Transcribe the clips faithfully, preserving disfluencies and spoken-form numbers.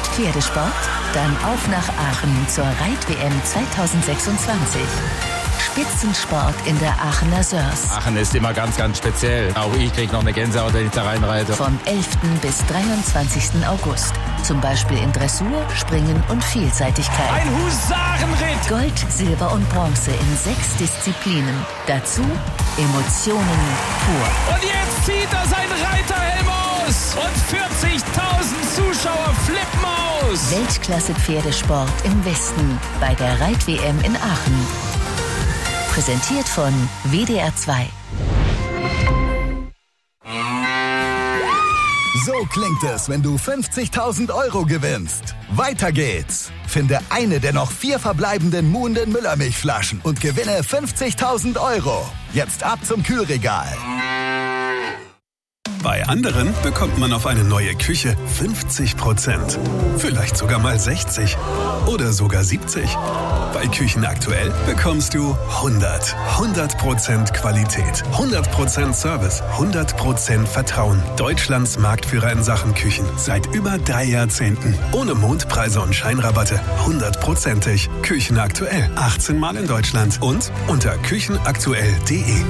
Pferdesport? Dann auf nach Aachen zur Reit-W M zweitausendsechsundzwanzig. Spitzensport in der Aachener Sörs. Aachen ist immer ganz, ganz speziell. Auch ich kriege noch eine Gänsehaut, wenn ich da reinreite. Vom elften bis dreiundzwanzigsten August. Zum Beispiel in Dressur, Springen und Vielseitigkeit. Ein Husarenritt! Gold, Silber und Bronze in sechs Disziplinen. Dazu Emotionen pur. Und jetzt zieht er seinen Reiterhelm aus. Und vierzigtausend Zuschauer flippen aus. Weltklasse-Pferdesport im Westen bei der Reit-W M in Aachen. Präsentiert von W D R zwei. So klingt es, wenn du fünfzigtausend Euro gewinnst. Weiter geht's. Finde eine der noch vier verbleibenden Muhnden Müllermilchflaschen und gewinne fünfzigtausend Euro. Jetzt ab zum Kühlregal. Bei anderen bekommt man auf eine neue Küche fünfzig Prozent. Vielleicht sogar mal sechzig oder sogar siebzig. Bei Küchen aktuell bekommst du hundert. hundert Prozent Qualität, hundert Prozent Service, hundert Prozent Vertrauen. Deutschlands Marktführer in Sachen Küchen seit über drei Jahrzehnten. Ohne Mondpreise und Scheinrabatte. hundertprozentig. Küchen aktuell. achtzehn Mal in Deutschland und unter küchenaktuell punkt de.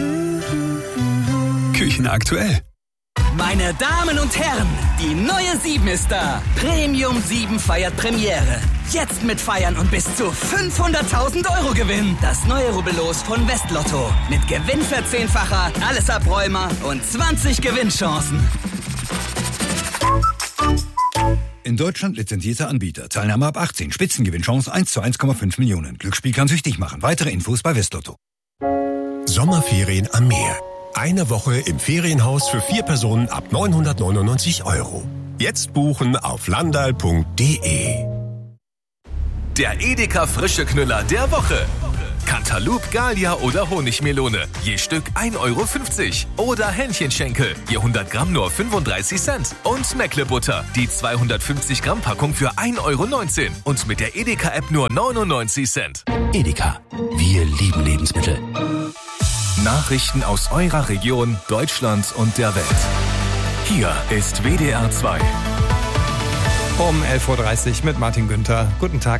Küchen aktuell. Meine Damen und Herren, die neue sieben ist da. Premium sieben feiert Premiere. Jetzt mitfeiern und bis zu fünfhunderttausend Euro gewinnen. Das neue Rubbellos von Westlotto. Mit Gewinnverzehnfacher, alles Abräumer und zwanzig Gewinnchancen. In Deutschland lizenzierter Anbieter. Teilnahme ab achtzehn. Spitzengewinnchance eins zu eins Komma fünf Millionen. Glücksspiel kann süchtig machen. Weitere Infos bei Westlotto. Sommerferien am Meer. Eine Woche im Ferienhaus für vier Personen ab neunhundertneunundneunzig Euro. Jetzt buchen auf landal punkt de. Der Edeka Frische Knüller der Woche. Cantaloupe, Gallia oder Honigmelone. Je Stück ein Euro fünfzig. Oder Hähnchenschenkel. Je hundert Gramm nur fünfunddreißig Cent. Und Meckle-Butter. Die zweihundertfünfzig Gramm Packung für ein Euro neunzehn. Und mit der Edeka-App nur neunundneunzig Cent. Edeka. Wir lieben Lebensmittel. Nachrichten aus eurer Region, Deutschland und der Welt. Hier ist W D R zwei. Um elf Uhr dreißig mit Martin Günther. Guten Tag.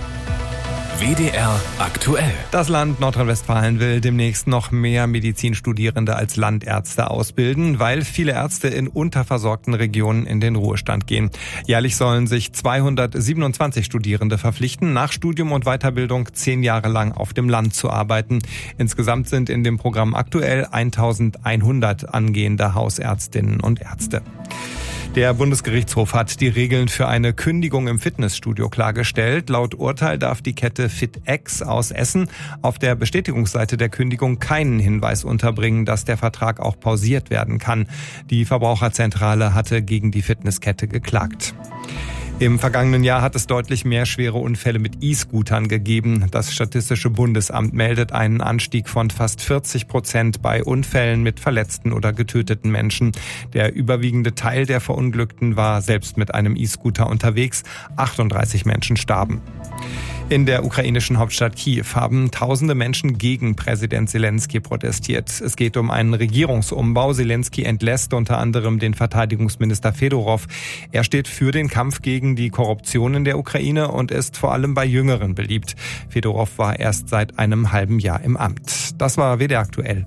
W D R aktuell. Das Land Nordrhein-Westfalen will demnächst noch mehr Medizinstudierende als Landärzte ausbilden, weil viele Ärzte in unterversorgten Regionen in den Ruhestand gehen. Jährlich sollen sich zweihundertsiebenundzwanzig Studierende verpflichten, nach Studium und Weiterbildung zehn Jahre lang auf dem Land zu arbeiten. Insgesamt sind in dem Programm aktuell eintausendeinhundert angehende Hausärztinnen und Ärzte. Der Bundesgerichtshof hat die Regeln für eine Kündigung im Fitnessstudio klargestellt. Laut Urteil darf die Kette FitX aus Essen auf der Bestätigungsseite der Kündigung keinen Hinweis unterbringen, dass der Vertrag auch pausiert werden kann. Die Verbraucherzentrale hatte gegen die Fitnesskette geklagt. Im vergangenen Jahr hat es deutlich mehr schwere Unfälle mit E-Scootern gegeben. Das Statistische Bundesamt meldet einen Anstieg von fast vierzig Prozent bei Unfällen mit verletzten oder getöteten Menschen. Der überwiegende Teil der Verunglückten war selbst mit einem E-Scooter unterwegs. achtunddreißig Menschen starben. In der ukrainischen Hauptstadt Kiew haben tausende Menschen gegen Präsident Selenskyj protestiert. Es geht um einen Regierungsumbau. Selenskyj entlässt unter anderem den Verteidigungsminister Fedorov. Er steht für den Kampf gegen die Korruption in der Ukraine und ist vor allem bei Jüngeren beliebt. Fedorov war erst seit einem halben Jahr im Amt. Das war W D R aktuell.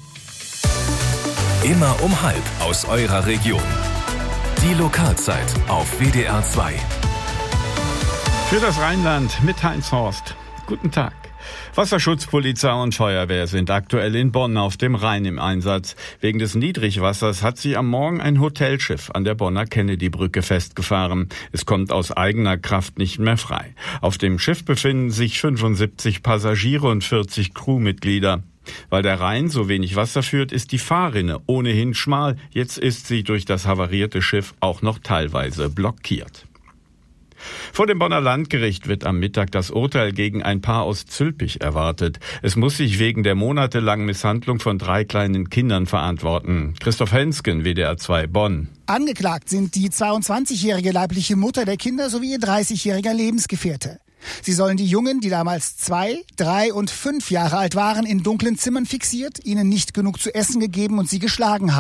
Immer um halb aus eurer Region. Die Lokalzeit auf W D R zwei. Für das Rheinland mit Heinz Horst. Guten Tag. Wasserschutz, Polizei und Feuerwehr sind aktuell in Bonn auf dem Rhein im Einsatz. Wegen des Niedrigwassers hat sich am Morgen ein Hotelschiff an der Bonner Kennedy-Brücke festgefahren. Es kommt aus eigener Kraft nicht mehr frei. Auf dem Schiff befinden sich fünfundsiebzig Passagiere und vierzig Crewmitglieder. Weil der Rhein so wenig Wasser führt, ist die Fahrrinne ohnehin schmal. Jetzt ist sie durch das havarierte Schiff auch noch teilweise blockiert. Vor dem Bonner Landgericht wird am Mittag das Urteil gegen ein Paar aus Zülpich erwartet. Es muss sich wegen der monatelangen Misshandlung von drei kleinen Kindern verantworten. Christoph Hensken, W D R zwei Bonn. Angeklagt sind die zweiundzwanzigjährige leibliche Mutter der Kinder sowie ihr dreißigjähriger Lebensgefährte. Sie sollen die Jungen, die damals zwei, drei und fünf Jahre alt waren, in dunklen Zimmern fixiert, ihnen nicht genug zu essen gegeben und sie geschlagen haben.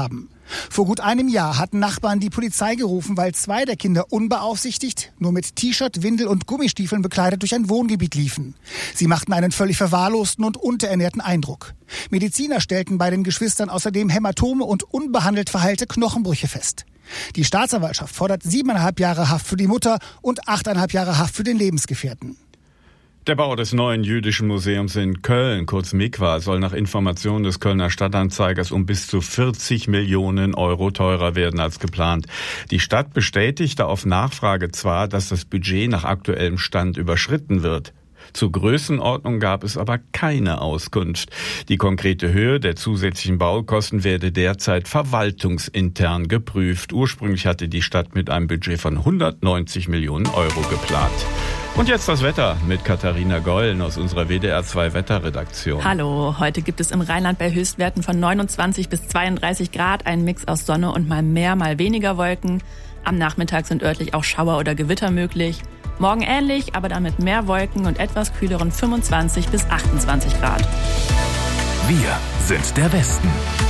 Vor gut einem Jahr hatten Nachbarn die Polizei gerufen, weil zwei der Kinder unbeaufsichtigt, nur mit T-Shirt, Windel und Gummistiefeln bekleidet durch ein Wohngebiet liefen. Sie machten einen völlig verwahrlosten und unterernährten Eindruck. Mediziner stellten bei den Geschwistern außerdem Hämatome und unbehandelt verheilte Knochenbrüche fest. Die Staatsanwaltschaft fordert siebeneinhalb Jahre Haft für die Mutter und achteinhalb Jahre Haft für den Lebensgefährten. Der Bau des neuen jüdischen Museums in Köln, kurz Mikwa, soll nach Informationen des Kölner Stadtanzeigers um bis zu vierzig Millionen Euro teurer werden als geplant. Die Stadt bestätigte auf Nachfrage zwar, dass das Budget nach aktuellem Stand überschritten wird. Zur Größenordnung gab es aber keine Auskunft. Die konkrete Höhe der zusätzlichen Baukosten werde derzeit verwaltungsintern geprüft. Ursprünglich hatte die Stadt mit einem Budget von hundertneunzig Millionen Euro geplant. Und jetzt das Wetter mit Katharina Gollen aus unserer W D R zwei Wetterredaktion. Hallo, heute gibt es im Rheinland bei Höchstwerten von neunundzwanzig bis zweiunddreißig Grad einen Mix aus Sonne und mal mehr, mal weniger Wolken. Am Nachmittag sind örtlich auch Schauer oder Gewitter möglich. Morgen ähnlich, aber dann mit mehr Wolken und etwas kühleren fünfundzwanzig bis achtundzwanzig Grad. Wir sind der Westen.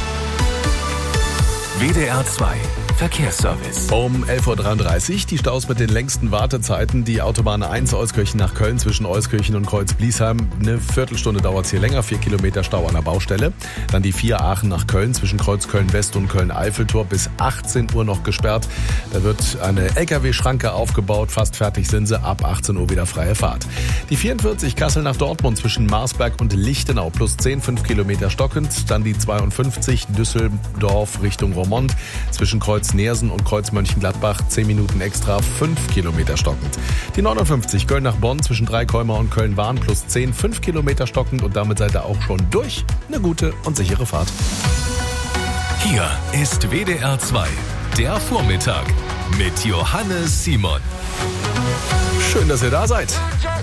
W D R zwei Verkehrsservice. Um elf Uhr dreiunddreißig die Staus mit den längsten Wartezeiten. Die Autobahn eins Euskirchen nach Köln zwischen Euskirchen und Kreuz-Bliesheim. Eine Viertelstunde dauert es hier länger, vier Kilometer Stau an der Baustelle. Dann die vier Aachen nach Köln zwischen Kreuz Köln-West und Köln-Eiffeltor bis achtzehn Uhr noch gesperrt. Da wird eine L K W-Schranke aufgebaut, fast fertig sind sie, ab achtzehn Uhr wieder freie Fahrt. Die vierundvierzig Kassel nach Dortmund zwischen Marsberg und Lichtenau plus zehn, fünf Kilometer stockend. Dann die zweiundfünfzig Düsseldorf Richtung Roermond zwischen Kreuz Nersen und Kreuz Mönchengladbach, zehn Minuten extra, fünf Kilometer stockend. Die neunundfünfzig Köln nach Bonn zwischen Dreikäumer und Köln-Wahn plus zehn, fünf Kilometer stockend und damit seid ihr auch schon durch. Eine gute und sichere Fahrt. Hier ist W D R zwei, der Vormittag mit Johannes Simon. Schön, dass ihr da seid.